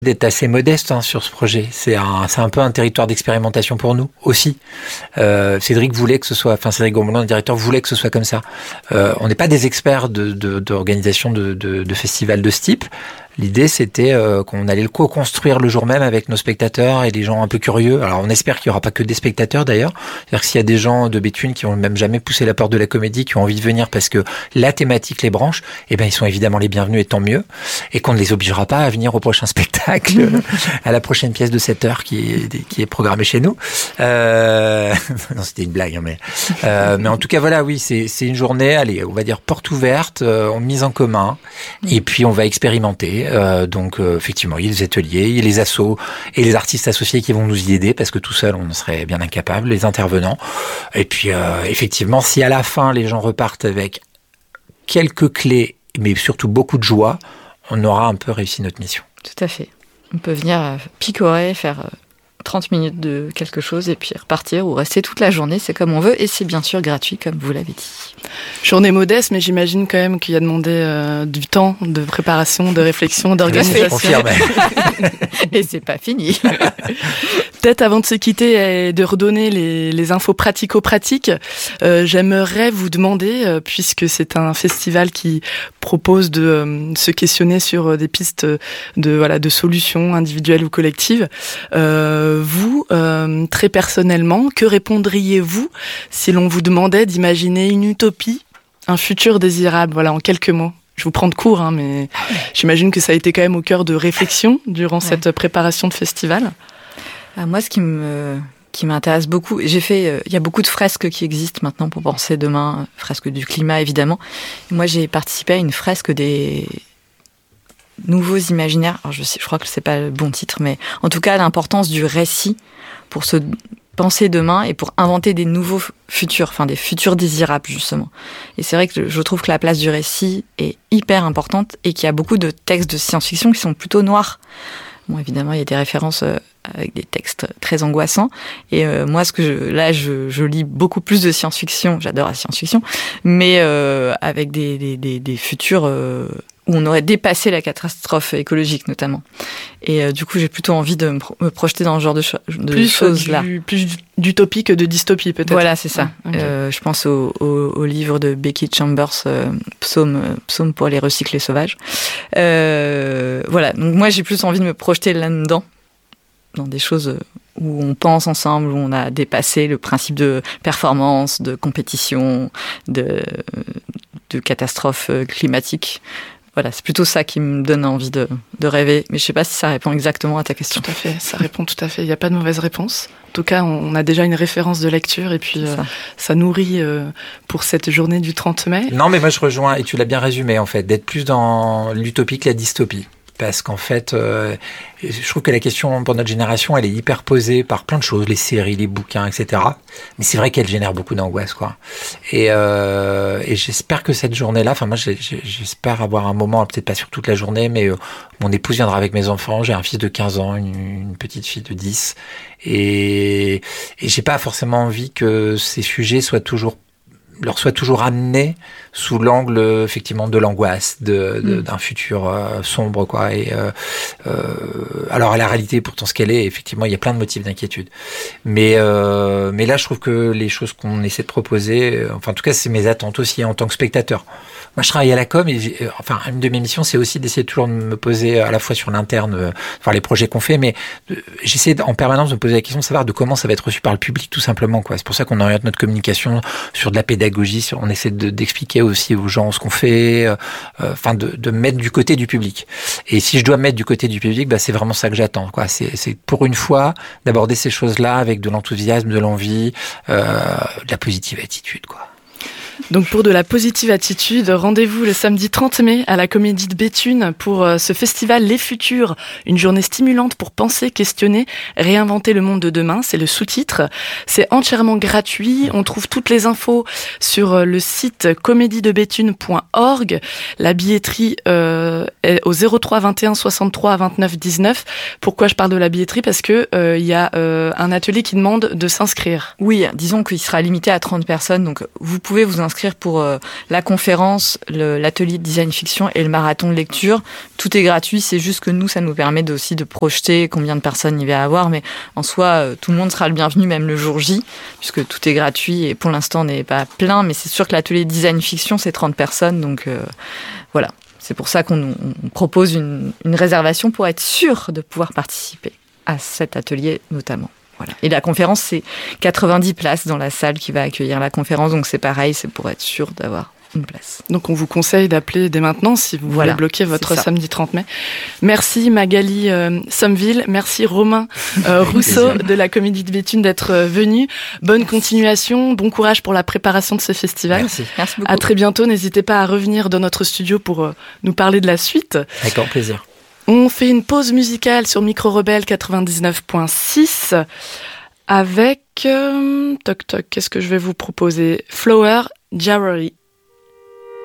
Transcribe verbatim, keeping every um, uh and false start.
d'être assez modeste hein, sur ce projet. C'est un, c'est un peu un territoire d'expérimentation pour nous aussi. Euh, Cédric voulait que ce soit, enfin Cédric Gourmelin, le directeur, voulait que ce soit comme ça. Euh, on n'est pas des experts de, de, d'organisation de, de, de festivals de ce type. L'idée, c'était euh, qu'on allait le co-construire le jour même avec nos spectateurs et les gens un peu curieux. Alors, on espère qu'il n'y aura pas que des spectateurs, d'ailleurs. C'est-à-dire que s'il y a des gens de Béthune qui ont même jamais poussé la porte de la comédie, qui ont envie de venir parce que la thématique les branche, eh ben, ils sont évidemment les bienvenus et tant mieux. Et qu'on ne les obligera pas à venir au prochain spectacle, à la prochaine pièce de sept heures qui est, qui est programmée chez nous. Euh... non, c'était une blague, hein, mais, euh, mais en tout cas, voilà, oui, c'est, c'est une journée, allez, on va dire porte ouverte, euh, mise en commun, et puis on va expérimenter. Euh, donc euh, effectivement, il y a des ateliers, il y a les assos et les artistes associés qui vont nous y aider parce que tout seul, on serait bien incapable, les intervenants. Et puis euh, effectivement, si à la fin, les gens repartent avec quelques clés, mais surtout beaucoup de joie, on aura un peu réussi notre mission. Tout à fait. On peut venir picorer, faire trente minutes de quelque chose et puis repartir ou rester toute la journée, c'est comme on veut et c'est bien sûr gratuit comme vous l'avez dit. Journée modeste, mais j'imagine quand même qu'il y a demandé euh, du temps de préparation, de réflexion, d'organisation. Et c'est pas fini. Peut-être avant de se quitter et de redonner les, les infos pratico-pratiques, euh, j'aimerais vous demander, euh, puisque c'est un festival qui propose de euh, se questionner sur des pistes de, voilà, de solutions individuelles ou collectives, euh, vous, euh, très personnellement, que répondriez-vous si l'on vous demandait d'imaginer une utopie, un futur désirable, voilà, en quelques mots? Je vous prends de court, hein, mais j'imagine que ça a été quand même au cœur de réflexion durant ouais. cette préparation de festival. Ah, moi, ce qui me qui m'intéresse beaucoup, j'ai fait, euh, il y a beaucoup de fresques qui existent maintenant pour penser demain, fresques du climat évidemment. Et moi, j'ai participé à une fresque des nouveaux imaginaires. Alors, je sais, je crois que c'est pas le bon titre, mais en tout cas, l'importance du récit pour se penser demain et pour inventer des nouveaux futurs, enfin des futurs désirables justement. Et c'est vrai que je trouve que la place du récit est hyper importante et qu'il y a beaucoup de textes de science-fiction qui sont plutôt noirs. Bon, évidemment, il y a des références euh, avec des textes très angoissants. Et euh, moi, ce que je, là, je, je lis beaucoup plus de science-fiction. J'adore la science-fiction, mais euh, avec des, des, des, des futurs euh, où on aurait dépassé la catastrophe écologique, notamment. Et euh, du coup, j'ai plutôt envie de me, pro- me projeter dans ce genre de, cho- de plus choses du, là. Plus d'utopie que de dystopie, peut-être. Voilà, c'est ça. Ah, okay. euh, je pense au, au, au livre de Becky Chambers, euh, Psaume, Psaume pour les recyclés sauvages. Euh, voilà. Donc moi, j'ai plus envie de me projeter là-dedans, dans des choses où on pense ensemble, où on a dépassé le principe de performance, de compétition, de, de catastrophe climatique. Voilà, c'est plutôt ça qui me donne envie de, de rêver. Mais je ne sais pas si ça répond exactement à ta question. Tout à fait, ça répond tout à fait. Il n'y a pas de mauvaise réponse. En tout cas, on a déjà une référence de lecture et puis euh, ça. ça nourrit euh, pour cette journée du trente mai. Non, mais moi je rejoins, et tu l'as bien résumé en fait, d'être plus dans l'utopie que la dystopie. Parce qu'en fait, euh, je trouve que la question pour notre génération, elle est hyper posée par plein de choses, les séries, les bouquins, et cetera. Mais c'est vrai qu'elle génère beaucoup d'angoisse, quoi. Et, euh, et j'espère que cette journée-là, enfin moi, j'ai, j'espère avoir un moment, peut-être pas sur toute la journée, mais euh, mon épouse viendra avec mes enfants. J'ai un fils de quinze ans, une, une petite fille de dix, et, et j'ai pas forcément envie que ces sujets soient toujours leur soit toujours amené sous l'angle effectivement de l'angoisse de, de, mmh. d'un futur euh, sombre quoi et euh, euh, alors à la réalité pourtant ce qu'elle est effectivement il y a plein de motifs d'inquiétude mais euh, mais là je trouve que les choses qu'on essaie de proposer enfin en tout cas c'est mes attentes aussi en tant que spectateur. Moi je travaille à la com et j'ai, enfin une de mes missions c'est aussi d'essayer toujours de me poser à la fois sur l'interne euh, voir les projets qu'on fait mais de, j'essaie en permanence de me poser la question de savoir de comment ça va être reçu par le public tout simplement quoi. C'est pour ça qu'on oriente notre communication sur de la pédagogie. On essaie de, d'expliquer aussi aux gens ce qu'on fait, euh, enfin de, de mettre du côté du public. Et si je dois mettre du côté du public, bah c'est vraiment ça que j'attends. Quoi. C'est, c'est pour une fois d'aborder ces choses-là avec de l'enthousiasme, de l'envie, euh, de la positive attitude, quoi. Donc pour de la positive attitude, rendez-vous le samedi trente mai à la Comédie de Béthune pour ce festival Les Futurs, une journée stimulante pour penser, questionner, réinventer le monde de demain, c'est le sous-titre. C'est entièrement gratuit, on trouve toutes les infos sur le site comédie de béthune point org. La billetterie euh, est au zéro trois vingt et un soixante-trois vingt-neuf dix-neuf. Pourquoi je parle de la billetterie? Parce que euh, il y a euh, un atelier qui demande de s'inscrire. Oui, disons qu'il sera limité à trente personnes, donc vous pouvez vous inscrire s'inscrire pour euh, la conférence, le, l'atelier de design fiction et le marathon de lecture. Tout est gratuit, c'est juste que nous, ça nous permet de, aussi de projeter combien de personnes il va y avoir, mais en soi, euh, tout le monde sera le bienvenu, même le jour J, puisque tout est gratuit et pour l'instant, on n'est pas plein, mais c'est sûr que l'atelier de design fiction, c'est trente personnes, donc euh, voilà. C'est pour ça qu'on on propose une, une réservation pour être sûr de pouvoir participer à cet atelier notamment. Voilà. Et la conférence, c'est quatre-vingt-dix places dans la salle qui va accueillir la conférence. Donc c'est pareil, c'est pour être sûr d'avoir une place. Donc on vous conseille d'appeler dès maintenant si vous voilà, voulez bloquer votre samedi trente mai. Merci Magali euh, Sommeville, merci Romain euh, Rousseau de la Comédie de Béthune d'être euh, venu. Bonne merci. continuation, bon courage pour la préparation de ce festival. Merci. Merci beaucoup. À très bientôt, n'hésitez pas à revenir dans notre studio pour euh, nous parler de la suite. Avec grand plaisir. On fait une pause musicale sur Micro Rebelle quatre-vingt-dix-neuf point six avec... Euh, toc toc, qu'est-ce que je vais vous proposer ? Flower Jewelry.